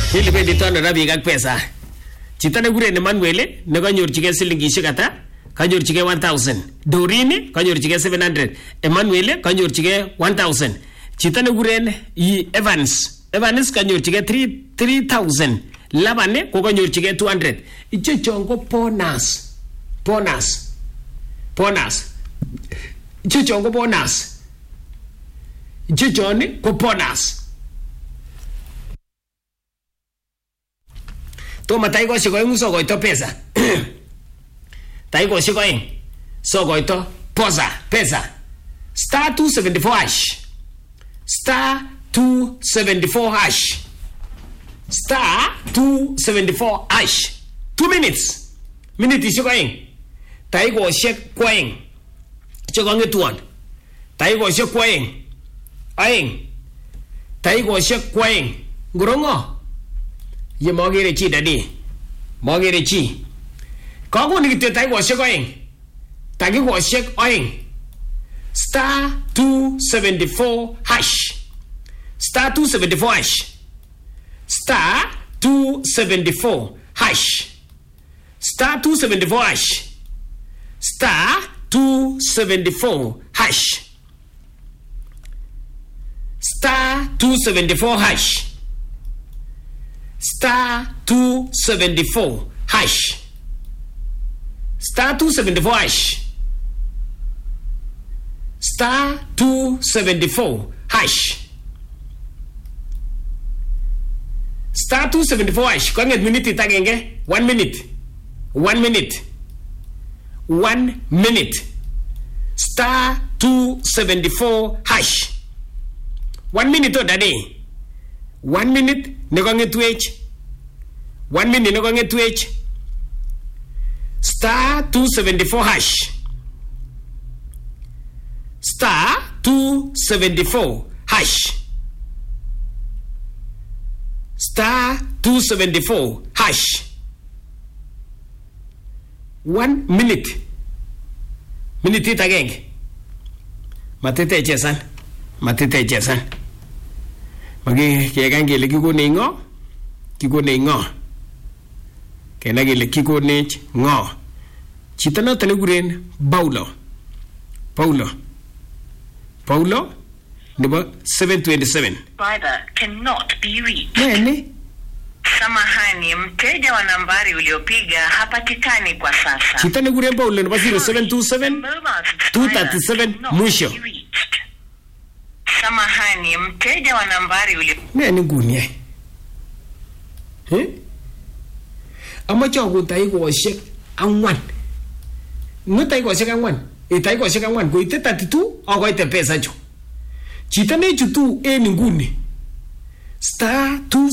Hili bendi tono rabik ak pesa. Chito nekikuren Emmanuel nekanyorchigei silingishek ata? Kanyorchigei 1000. Doreen kanyorchigei 700. Emmanuel kanyorchigei 1000. Chito nekikuren Evans kanyorchigei 3000. Labane ko kanyorchigei 200. Ichechon ko bonus. Ichechon ko bonus. Ichechon ko bonus. Toma taikoshek oeng sokoito pesa. Taikoshek oeng sokoito pesa. Star 274 hash. Star 274 hash. Star 274 hash. 2 minutes. Minutes oeng. Taikoshek oeng. Chokongetuan. Taikoshek oeng. Taikoshek oeng. Ngorongo. Ye magere chi dadi. Magere chi. Kago ni kityo taikoshek oeng. Taikoshek oeng. Star 274 hash. Star 274 hash. Star 274 hash. Star 274 hash. Star 274 hash. Star 274 hash. Star 274 hash. Star 274 hash. Star 274 hash. Star 274 hash. Kwanget minute itagenge. 1 minute. 1 minute. 1 minute. Star 274 hash. 1 minute odade. 1 minute nekongetwech. 1 minute nekongetwech. Star 274 hash. Star 274 hash. Star 274 hash. 1 minute. Minute it again. Matete chesan. Magi kegangele kikone ngo. Kena gele kikone ngo. Chito noto nekikuren Paulo number 727. Fiber cannot be reached. Nene? Samahani, mteja wa nambari uliopiga hapatikani kwa sasa. Chito nekikuren Paulo number 0727 237 mwisho. Samahani, mteja wa nambari Nene ngunie? Amache akun taikoshek angwan. No taikoshek angwan. Taikoshek angwan koite 32 akoite pesa cho. Chito nechutu en nguni. Star 2